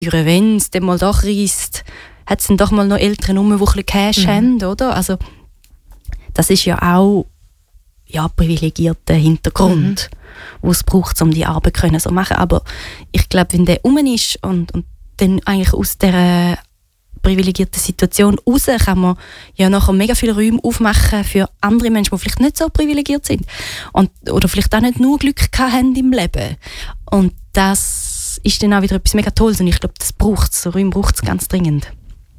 wenn es dann mal doch reisst, hat es dann doch mal noch Eltern rum, die ein bisschen Cash haben, oder? Also, das ist ja auch privilegierter Hintergrund, wo es braucht, um die Arbeit können so machen. Aber ich glaube, wenn der rum ist und dann eigentlich aus dieser privilegierten Situation raus kann man ja nachher mega viele Räume aufmachen für andere Menschen, die vielleicht nicht so privilegiert sind oder vielleicht auch nicht nur Glück gehabt haben im Leben. Und das ist dann auch wieder etwas mega Tolles und ich glaube, das braucht es. So Räume braucht es ganz dringend.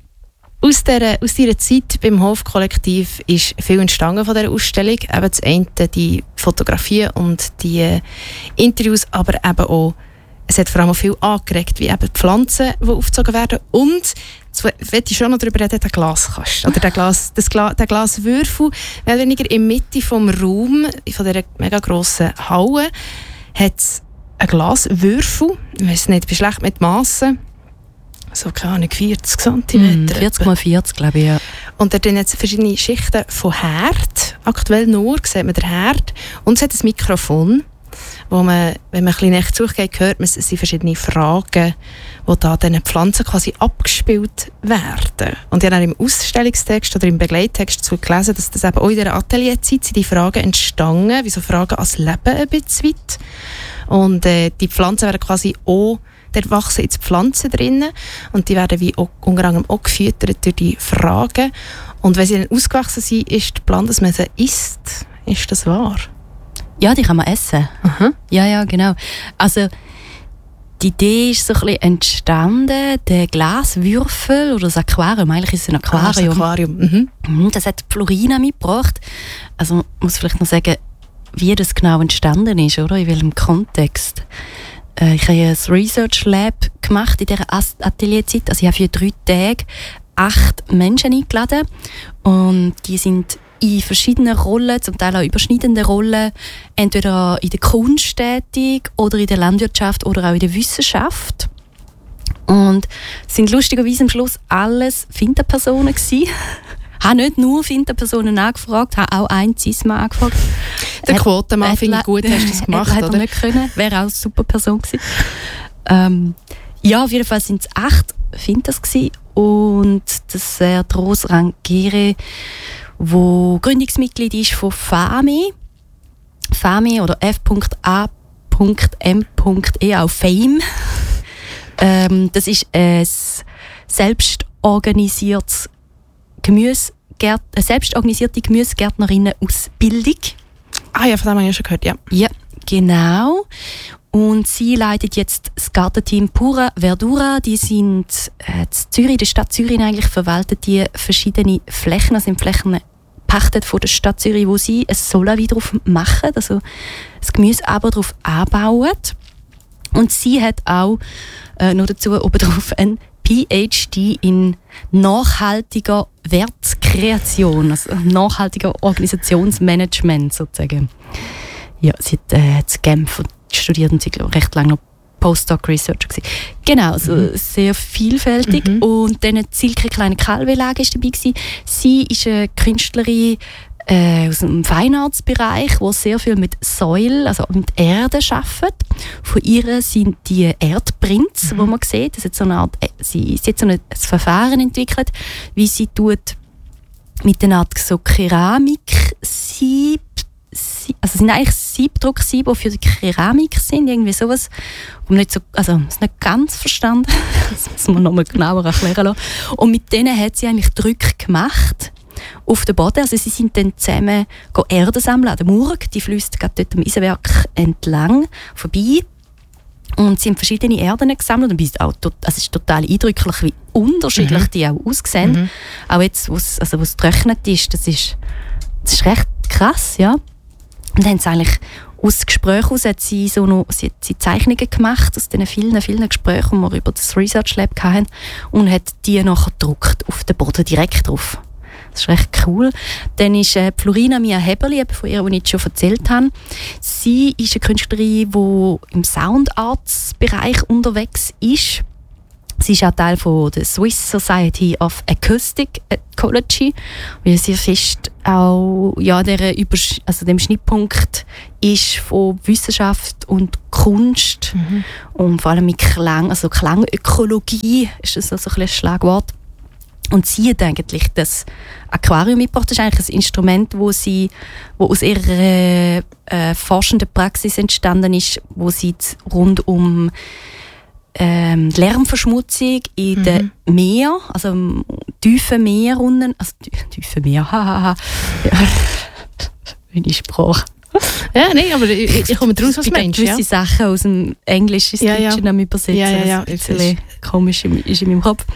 Aus dieser Zeit beim Hofkollektiv ist viel entstanden von dieser Ausstellung. Eben das eine, die Fotografien und die Interviews, aber eben auch, es hat vor allem viel angeregt, wie eben die Pflanzen, die aufgezogen werden. Und, jetzt möchte ich schon noch darüber reden, der Glaskasten. Oder der Glaswürfel, mehr oder weniger in der Mitte vom Raum, von dieser mega grossen Halle, hat es einen Glaswürfel. Ich weiss nicht, ich bin schlecht mit Massen. So, keine Ahnung, 40 cm. 40 mal 40, glaube ich, ja. Und da drin hat es verschiedene Schichten von Herd. Aktuell nur sieht man den Herd. Und es hat ein Mikrofon, wo man, wenn man ein bisschen näher zugeht, hört man, es sind verschiedene Fragen, die da diesen Pflanzen quasi abgespielt werden. Und ich habe auch im Ausstellungstext oder im Begleittext dazu gelesen, dass das eben auch in der Atelierzeit sind die Fragen entstanden, wie so Fragen ans Leben ein bisschen weit. Und die Pflanzen werden quasi auch, dort wachsen jetzt Pflanzen drinnen und die werden wie auch, unter anderem auch gefüttert durch die Fragen. Und wenn sie dann ausgewachsen sind, ist der Plan, dass man sie isst. Ist das wahr? Ja, die kann man essen. Aha. Ja, genau. Also, die Idee ist so ein bisschen entstanden, der Glaswürfel oder das Aquarium, eigentlich ist es ein Aquarium. Das Aquarium. Das hat Florina mitgebracht. Also, man muss vielleicht noch sagen, wie das genau entstanden ist, oder? In welchem Kontext. Ich habe ein Research Lab gemacht in dieser Atelierzeit. Also ich habe für 3 Tage 8 Menschen eingeladen und die sind in verschiedenen Rollen, zum Teil auch überschneidenden Rollen, entweder in der Kunst tätig oder in der Landwirtschaft oder auch in der Wissenschaft. Und es sind lustigerweise am Schluss alles Finterpersonen gewesen. Ich habe nicht nur Finterpersonen angefragt, habe auch einen Cis-Mann angefragt. Der Quotenmann finde ich gut, hast du das gemacht, oder? Hätte er nicht können, wäre auch eine super Person gewesen. Ja, auf jeden Fall waren es 8 Finters gewesen. Und das wäre Rose Rangere, wo Gründungsmitglied ist von FAME. FAME oder F.A.M.E. auch Fame. Das ist ein selbstorganisiertes selbstorganisierte Gemüsegärtnerinnen-Ausbildung. Ah ja, von dem habe ich schon gehört, ja. Ja, genau. Und sie leitet jetzt das Gartenteam Pura Verdura. Die sind in Zürich, der Stadt Zürich eigentlich, verwaltet die verschiedene Flächen, also sind Flächen gepachtet von der Stadt Zürich, wo sie ein Solavi drauf machen, also das Gemüse aber darauf anbauen. Und sie hat auch noch dazu obendrauf ein PhD in nachhaltiger Wertkreation, also nachhaltiger Organisationsmanagement sozusagen. Ja, sie hat in Genf studiert und sie war recht lange noch Postdoc Researcher gewesen. Genau, also sehr vielfältig. Und dann Silke Kleine-Kalwe-Lage ist dabei gewesen. Sie ist eine Künstlerin aus dem Feinartsbereich, die sehr viel mit Soil, also mit Erde arbeitet. Von ihr sind die Erdprints, die man sieht. Das ist so eine Art, sie hat so ein Verfahren entwickelt, wie sie mit einer Art so Keramik-Sieb, also es sind eigentlich Siebdrucksiebe, die für die Keramik sind, irgendwie sowas. Und nicht so, also das ist nicht ganz verstanden. Das muss man nochmal genauer erklären lassen. Und mit denen hat sie eigentlich Drücke gemacht auf den Boden. Also sie sind dann zusammen Erde sammeln an der Murg. Die fließt gerade dort am Eisenwerk entlang vorbei. Und sie haben verschiedene Erden gesammelt. Und es ist total eindrücklich, wie unterschiedlich die auch aussehen. Auch jetzt, wo es getrocknet ist, das ist recht krass, ja. Und dann haben sie eigentlich aus Gesprächen heraus sie Zeichnungen gemacht, aus diesen vielen, vielen Gesprächen, die wir über das Research Lab hatten, und hat die nachher gedruckt auf den Boden direkt drauf. Das ist recht cool. Dann ist Florina Mia Heberli, von ihr, die ich schon erzählt habe. Sie ist eine Künstlerin, die im Sound Arts Bereich unterwegs ist. Sie ist auch Teil von der Swiss Society of Acoustic Ecology, weil sie fest auch dem Schnittpunkt ist von Wissenschaft und Kunst und vor allem mit Klang, also Klangökologie ist das also ein Schlagwort. Und sie hat eigentlich das Aquarium mitgebracht. Das ist eigentlich ein Instrument, wo aus ihrer forschenden Praxis entstanden ist, wo sie rund um Lärmverschmutzung in den Meer, also tiefen Meerrunden, tiefe Meer, hahaha. Meine Sprache. Ja, nein, aber ich komme draus als Mensch. Gewisse Sachen aus dem Englisch ins Deutsche übersetzen. Ja, das ist ein bisschen komisch ist in meinem Kopf.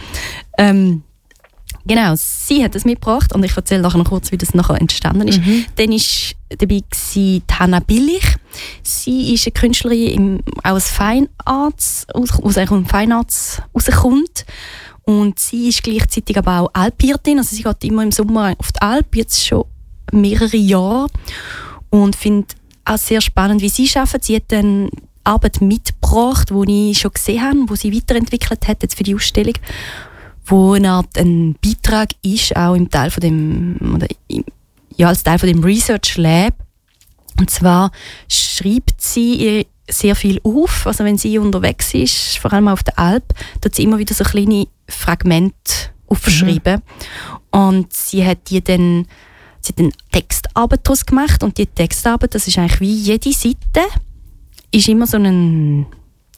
Genau, sie hat das mitgebracht und ich erzähle nachher noch kurz, wie das nachher entstanden ist. Dann war dabei Hanna Billich. Sie ist eine Künstlerin, auch aus Fine Arts, aus Fine Arts rauskommt. Und sie ist gleichzeitig aber auch Alpirtin, also sie geht immer im Sommer auf die Alp, jetzt schon mehrere Jahre. Und finde auch sehr spannend, wie sie arbeitet. Sie hat eine Arbeit mitgebracht, die ich schon gesehen habe, die sie weiterentwickelt hat jetzt für die Ausstellung, wo eine Art ein Beitrag ist, auch im Teil von dem, als Teil von dem Research Lab. Und zwar schreibt sie sehr viel auf, also wenn sie unterwegs ist, vor allem auf der Alp, tut sie immer wieder so kleine Fragmente aufschreiben. Und sie hat eine Textarbeit daraus gemacht und die Textarbeit, das ist eigentlich wie jede Seite, ist immer so ein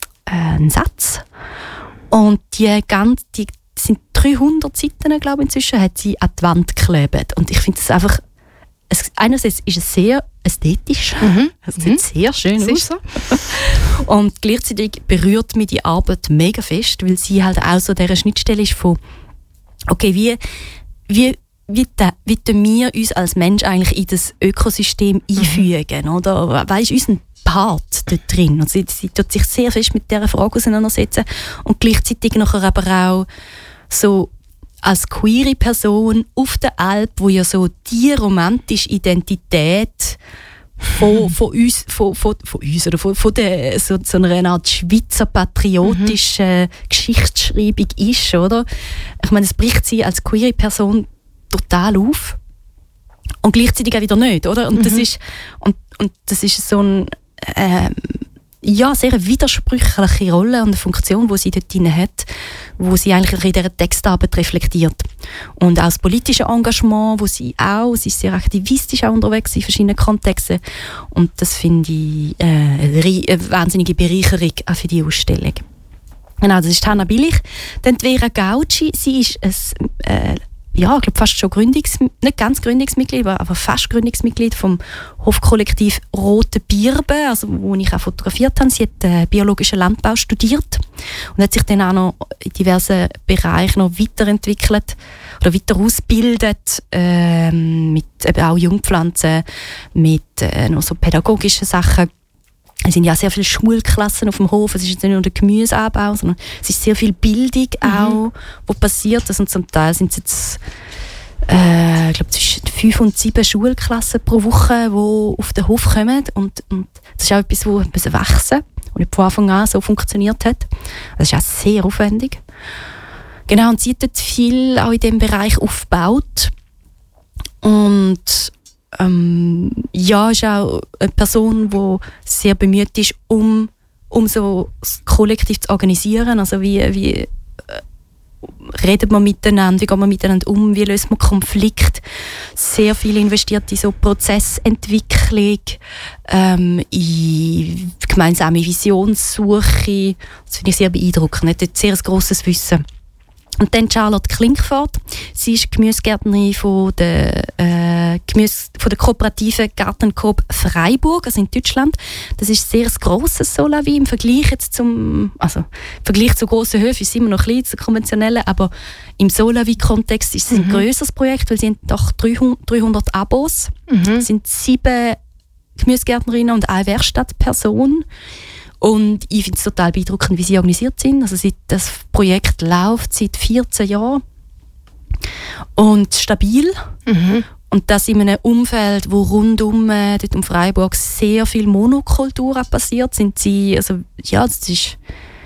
Satz. Und die sind 300 Seiten, glaube ich, inzwischen, hat sie an die Wand geklebt. Und ich finde es einfach, einerseits ist es sehr ästhetisch, es sieht sehr schön aus. Ist so. Und gleichzeitig berührt mich die Arbeit mega fest, weil sie halt auch so dieser Schnittstelle ist von, okay, wie tun wir uns als Mensch eigentlich in das Ökosystem einfügen, oder? Was ist unser Part dort drin? Und sie tut sich sehr fest mit dieser Frage auseinandersetzen und gleichzeitig nachher aber auch so als queere Person auf der Alp, wo ja so die romantische Identität von uns oder von der, so einer Art Schweizer patriotischen Geschichtsschreibung ist, oder? Ich meine, es bricht sie als queere Person total auf und gleichzeitig auch wieder nicht, oder? Und das ist so ein sehr eine widersprüchliche Rolle und eine Funktion, die sie dort drin hat, wo sie eigentlich in dieser Textarbeit reflektiert. Und auch das politische Engagement, sie ist sehr aktivistisch auch unterwegs in verschiedenen Kontexten. Und das finde ich eine wahnsinnige Bereicherung auch für die Ausstellung. Genau, das ist Hanna Billich. Dann die Vera Gauci, sie ist ich glaube fast schon nicht ganz Gründungsmitglied, aber fast Gründungsmitglied vom Hofkollektiv Rote Birbe, also wo ich auch fotografiert habe. Sie hat biologischen Landbau studiert und hat sich dann auch noch in diversen Bereichen noch weiterentwickelt oder weiter ausgebildet, mit eben auch Jungpflanzen, mit noch so pädagogischen Sachen. Es sind ja sehr viele Schulklassen auf dem Hof. Es ist jetzt nicht nur der Gemüseanbau, sondern es ist sehr viel Bildung auch, die passiert. Also zum Teil sind es jetzt ich glaube, zwischen 5 und 7 Schulklassen pro Woche, die auf den Hof kommen. Und das ist auch etwas, das wachsen und nicht von Anfang an so funktioniert hat. Das ist auch sehr aufwendig. Genau, und sie hat viel auch in diesem Bereich aufgebaut. Und ist auch eine Person, die sehr bemüht ist, um so das Kollektiv zu organisieren. Also wie redet man miteinander, wie geht man miteinander um, wie löst man Konflikte. Sehr viel investiert in so Prozessentwicklung, in gemeinsame Visionssuche. Das finde ich sehr beeindruckend. Hat sehr ein grosses Wissen. Und dann Charlotte Klinkfort. Sie ist Gemüsegärtnerin von der kooperativen Gartencoop Freiburg, also in Deutschland. Das ist sehr ein grosses Solavi im Vergleich jetzt im Vergleich zu grossen Höfen ist es immer noch klein, zu konventionellen, aber im Solavi-Kontext ist es ein grösseres Projekt, weil sie haben doch 300 Abos. Es sind 7 Gemüsegärtnerinnen und eine Werkstattperson. Und ich finde es total beeindruckend, wie sie organisiert sind. Also das Projekt läuft seit 14 Jahren und stabil. Und das in einem Umfeld, wo rundum dort um Freiburg sehr viel Monokultur passiert, sind sie, das ist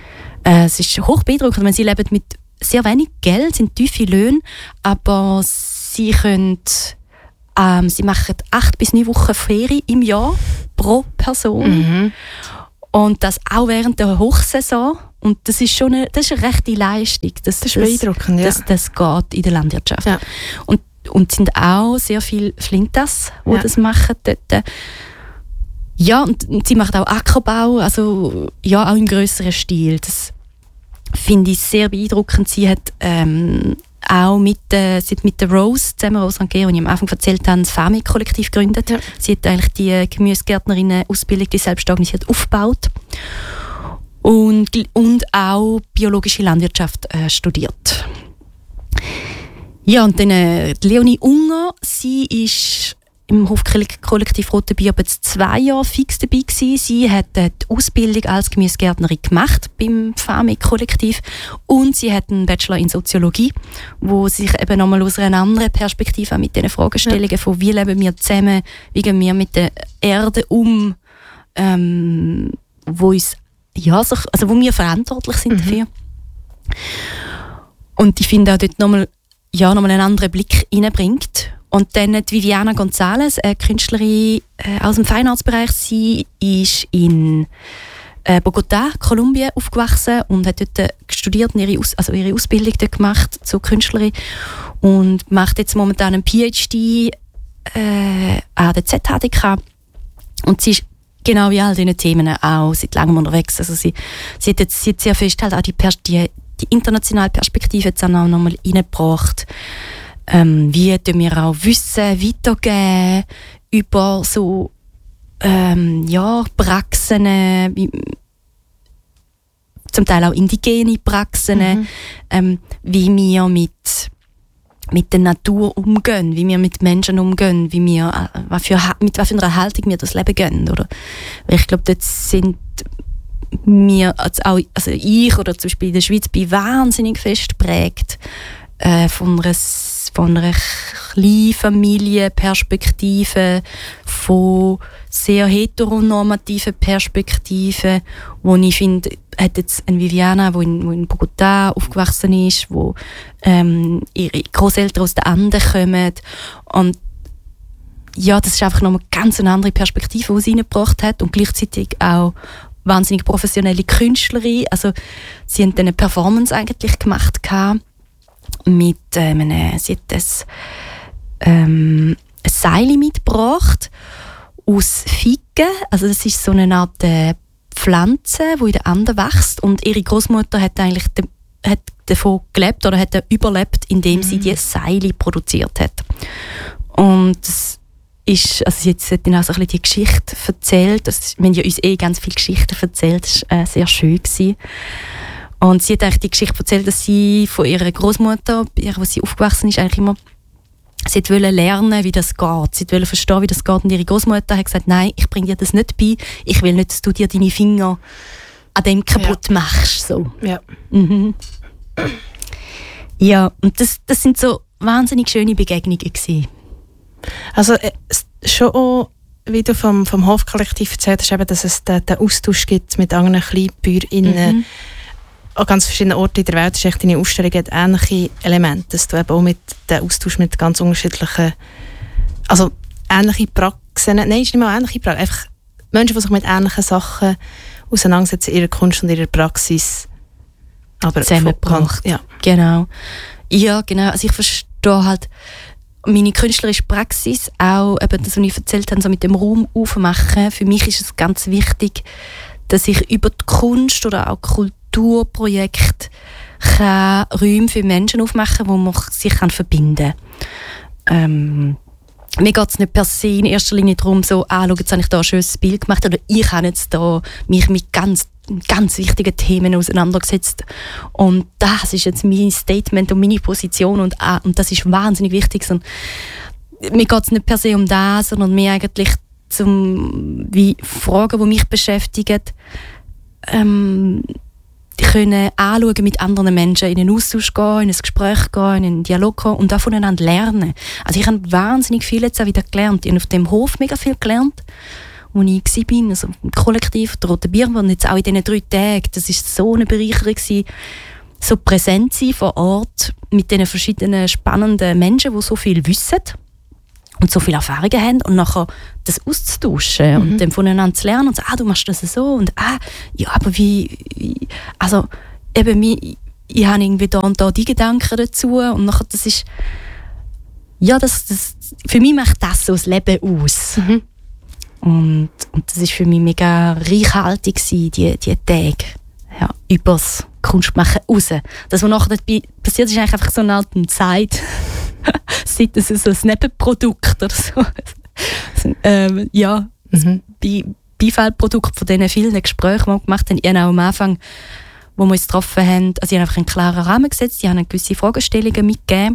Es ist hoch beeindruckend, wenn sie leben mit sehr wenig Geld, sind tiefe Löhne, aber sie können sie machen 8 bis 9 Wochen Ferien im Jahr pro Person. Und das auch während der Hochsaison. Und das ist schon eine rechte Leistung. Das ist beeindruckend, ja. Das geht in der Landwirtschaft. Ja. Und es sind auch sehr viele Flintas, die das machen dort. Ja, und sie macht auch Ackerbau, also ja, auch im grösseren Stil. Das finde ich sehr beeindruckend. Sie hat auch mit der Rose zusammen, Rose Rangier, die ich am Anfang erzählt habe, das FAMI-Kollektiv gegründet. Ja. Sie hat eigentlich die Gemüsegärtnerinnen-Ausbildung, die selbst organisiert, aufgebaut. Und auch biologische Landwirtschaft studiert. Ja, und dann Leonie Unger, sie ist im Hofkollektiv Rote Bier jetzt 2 Jahre fix dabei gewesen. Sie hat die Ausbildung als Gemüsegärtnerin gemacht beim FAMI-Kollektiv und sie hat einen Bachelor in Soziologie, wo sich eben nochmal aus einer anderen Perspektive mit diesen Fragestellungen von wie leben wir zusammen, wie gehen wir mit der Erde um, wo uns also wo wir verantwortlich sind dafür. Und ich finde auch dort nochmal einen anderen Blick reinbringt. Und dann die Viviana González, eine Künstlerin aus dem Feinartsbereich. Sie ist in Bogotá, Kolumbien, aufgewachsen und hat dort studiert und ihre Ausbildung dort gemacht zur Künstlerin und macht jetzt momentan einen PhD an der ZHDK. Und sie ist genau wie all diese Themen auch seit langem unterwegs. Also sie hat jetzt sehr fest halt auch die internationale Perspektive jetzt auch nochmal reingebracht. Wie tun wir auch Wissen weitergeben über so Praxen, zum Teil auch indigene Praxen, wie wir mit der Natur umgehen, wie wir mit Menschen umgehen, mit was für einer Haltung wir das Leben gehen. Oder? Ich glaube, dort sind wir, also ich oder zum Beispiel in der Schweiz, bin wahnsinnig fest geprägt von einer Kleinfamilienperspektive, von sehr heteronormativen Perspektiven, wo ich finde, hat jetzt eine Viviana, die in Bogotá aufgewachsen ist, wo ihre Großeltern aus den Anden kommen. Und ja, das ist einfach nochmal ganz eine andere Perspektive, die sie reingebracht hat und gleichzeitig auch wahnsinnig professionelle Künstlerin. Also sie haben eine Performance eigentlich gemacht mit sie hat ein Seil mitgebracht aus Figen. Also das ist so eine Art Pflanze, die in den Anden wächst und ihre Großmutter hat eigentlich davon gelebt oder hat überlebt, indem sie die Seile produziert hat. Und das ist, also jetzt hat dann auch so ein bisschen die Geschichte erzählt. Wir haben ja uns ganz viele Geschichten erzählt. Das war sehr schön gewesen. Und sie hat eigentlich die Geschichte erzählt, dass sie von ihrer Großmutter, wo sie aufgewachsen ist, eigentlich immer, sie wollte lernen, wie das geht. Sie wollte verstehen, wie das geht. Und ihre Großmutter hat gesagt, nein, ich bringe dir das nicht bei. Ich will nicht, dass du dir deine Finger an dem kaputt machst. So. Ja. Ja, und das sind so wahnsinnig schöne Begegnungen gewesen. Also schon auch, wie du vom Hofkollektiv erzählt hast, eben, dass es den Austausch gibt mit anderen KleinbäuerInnen an ganz verschiedenen Orten in der Welt. Das ist echt deine Ausstellung hat ähnliche Elemente, dass du eben auch mit dem Austausch mit ganz unterschiedlichen, also ähnliche Praxen, nein, es ist nicht mal ähnliche Praxen, einfach Menschen, die sich mit ähnlichen Sachen auseinandersetzen, ihrer Kunst und ihrer Praxis, aber zusammengebracht. Ja. Genau. Ja, genau. Also ich verstehe halt meine künstlerische Praxis, auch eben das, was ich erzählt habe, so mit dem Raum aufmachen. Für mich ist es ganz wichtig, dass ich über die Kunst oder auch Kulturprojekte Räume für Menschen aufmachen, wo man sich verbinden kann. Mir geht es nicht per se in erster Linie darum, so, schau, jetzt habe ich da ein schönes Bild gemacht, oder ich habe jetzt da mich mit ganz wichtigen Themen auseinandergesetzt. Und das ist jetzt mein Statement und meine Position und das ist wahnsinnig wichtig. Mir geht es nicht per se um das, sondern mir eigentlich wie Fragen, die mich beschäftigen, können anschauen mit anderen Menschen, in einen Austausch gehen, in ein Gespräch gehen, in einen Dialog gehen und auch voneinander lernen. Also ich habe wahnsinnig viel jetzt auch wieder gelernt. Ich habe auf dem Hof mega viel gelernt wo ich war, also im Kollektiv der Roten Bier, und jetzt auch in diesen 3 Tagen, das war so eine Bereicherung gewesen, so präsent sein vor Ort mit diesen verschiedenen spannenden Menschen, die so viel wissen und so viele Erfahrungen haben und nachher das auszutauschen und dann voneinander zu lernen und so, du machst das so und ja, aber wie also eben, ich habe irgendwie da und da die Gedanken dazu und nachher, das ist ja, das für mich macht das so das Leben aus. Und das ist für mich mega reichhaltig gewesen, die Tage. Ja, übers Kunstmachen raus. Das, was nachher passiert, ist eigentlich einfach so eine alte Zeit. Seit es so ein Nebenprodukt oder so. Ja, das Beifeldprodukt von diesen vielen Gesprächen, die wir gemacht haben. Ich habe auch am Anfang, wo wir uns getroffen haben, also ich habe einfach einen klaren Rahmen gesetzt, ich habe gewisse Fragestellungen mitgegeben.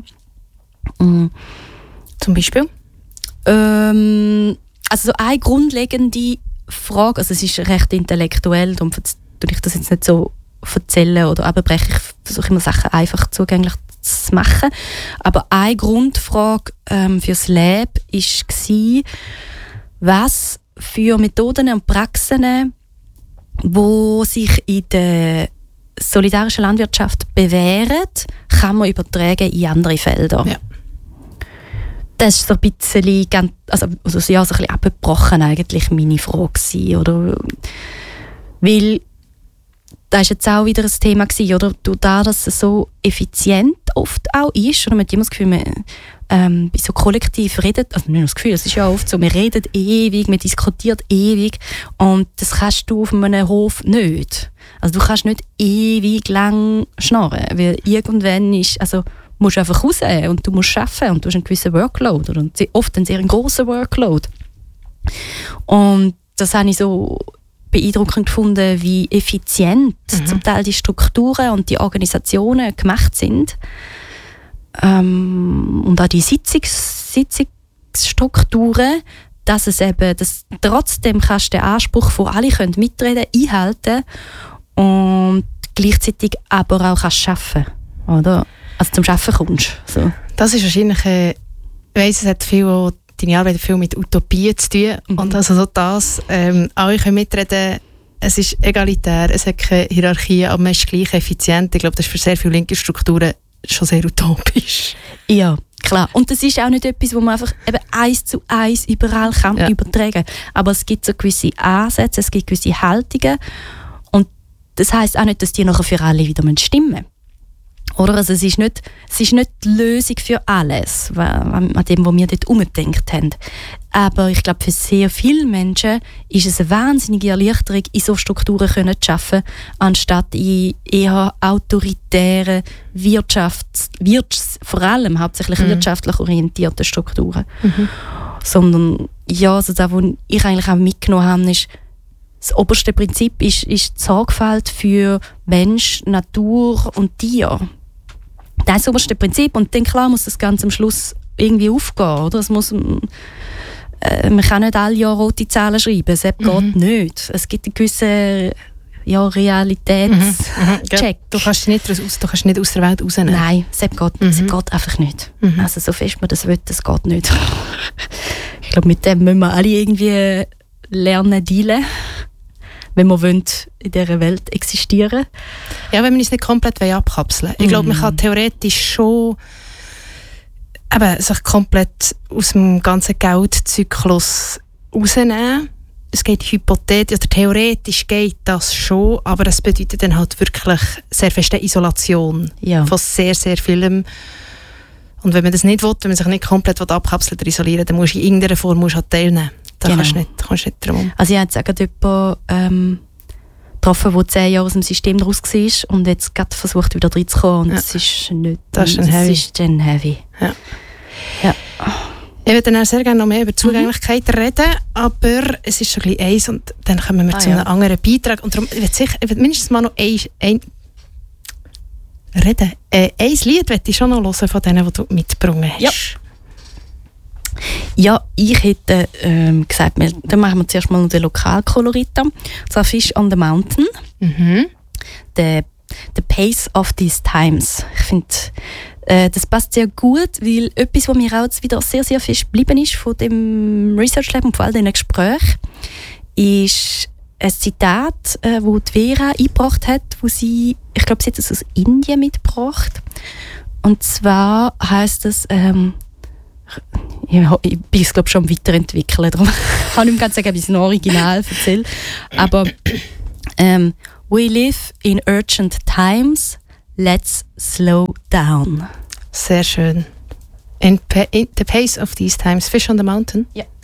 Zum Beispiel? Also so eine grundlegende Frage, also es ist recht intellektuell, darum tue ich das jetzt nicht so erzählen oder abbrechen. Ich versuche immer Sachen einfach zugänglich zu machen. Aber eine Grundfrage fürs Lab war, was für Methoden und Praxen, die sich in der solidarischen Landwirtschaft bewähren, kann man übertragen in andere Felder. Ja. Das war so ein bisschen, so ein bisschen abgebrochen eigentlich meine Frage, oder? Weil das war jetzt auch wieder ein Thema gewesen, oder? Da, dass es so effizient oft auch ist, oder man hat immer das Gefühl, man bei so kollektiv redet, also nicht nur das Gefühl, es ist ja oft so, man redet ewig, man diskutiert ewig und das kannst du auf einem Hof nicht. Also du kannst nicht ewig lang schnarren, weil irgendwann musst du einfach raus und du musst arbeiten und du hast einen gewissen Workload oder oft einen sehr grossen Workload. Und das habe ich so beeindruckend gefunden, wie effizient zum Teil die Strukturen und die Organisationen gemacht sind. Und auch die Sitzungsstrukturen, dass trotzdem kannst du den Anspruch, von alle können mitreden, einhalten und gleichzeitig aber auch kannst arbeiten, oder? Also zum Arbeiten kommst. So. Das ist wahrscheinlich, ich weiss, es hat deine Arbeit viel mit Utopien zu tun. Und also so das, alle können mitreden, es ist egalitär, es hat keine Hierarchie, aber man ist gleich effizient. Ich glaube, das ist für sehr viele linke Strukturen schon sehr utopisch. Ja, klar. Und das ist auch nicht etwas, wo man einfach eben 1:1 überall kann übertragen kann. Aber es gibt so gewisse Ansätze, es gibt gewisse Haltungen. Und das heisst auch nicht, dass die nachher für alle wieder stimmen müssen. Oder? Also es ist nicht die Lösung für alles, an dem, was wir dort umgedacht haben. Aber ich glaube, für sehr viele Menschen ist es eine wahnsinnige Erleichterung, in so Strukturen zu arbeiten, anstatt in eher autoritären, vor allem hauptsächlich wirtschaftlich orientierten Strukturen. Sondern ja, also das, was ich eigentlich auch mitgenommen habe, ist, das oberste Prinzip ist die Sorgfalt für Mensch, Natur und Tier. Das ist das oberste Prinzip. Und dann klar muss das Ganze am Schluss irgendwie aufgehen. Oder? Man kann nicht alle Jahre rote Zahlen schreiben. Das geht nicht. Es gibt einen gewissen Realitätscheck. Du kannst nicht aus der Welt rausnehmen. Nein, das geht einfach nicht. Also so fest man das will, das geht nicht. Ich glaube, mit dem müssen wir alle irgendwie lernen dealen, wenn wir in dieser Welt existieren. Ja, wenn wir uns nicht komplett abkapseln wollen. Ich glaube, man kann theoretisch schon sich komplett aus dem ganzen Geldzyklus rausnehmen. Es geht hypothetisch, oder theoretisch geht das schon, aber es bedeutet dann halt wirklich sehr feste Isolation von sehr, sehr vielem. Und wenn man das nicht will, wenn man sich nicht komplett abkapseln oder isolieren, dann musst du in irgendeiner Form teilnehmen. Da kannst du nicht drum. Also ich habe jetzt jemanden getroffen, der 10 Jahre aus dem System raus war und jetzt gerade versucht, wieder reinzukommen. Und es ist nicht... Das ist dann heavy. Ja. Ich würde dann auch sehr gerne noch mehr über Zugänglichkeit reden, aber es ist schon ein bisschen eins und dann kommen wir zu einem anderen Beitrag. Und darum, ich will mindestens mal noch ein Lied möchte ich schon noch hören von denen, die du mitgebracht hast. Ja, ich hätte gesagt, dann machen wir zuerst mal noch den Lokalkolorit an. So Fish on the Mountain. The Pace of These Times. Ich finde, das passt sehr gut, weil etwas, was mir auch jetzt wieder sehr, sehr fest geblieben ist von dem Research Lab und vor allem diesen Gesprächen, ist ein Zitat, wo die Vera eingebracht hat, wo sie, ich glaube, sie hat es aus Indien mitgebracht. Und zwar heisst es, ich bin es glaube schon am Weiterentwickeln, darum kann ich nicht ganz sagen, wie ich es im Original erzähle. Aber we live in urgent times, let's slow down. Sehr schön. In the pace of these times, Fish on the Mountain. Ja.